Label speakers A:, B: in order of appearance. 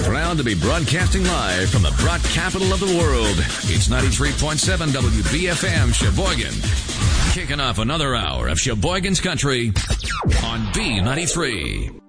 A: Proud to be broadcasting live from the broad capital of the world. It's 93.7 WBFM Sheboygan. Kicking off another hour of Sheboygan's Country on B93.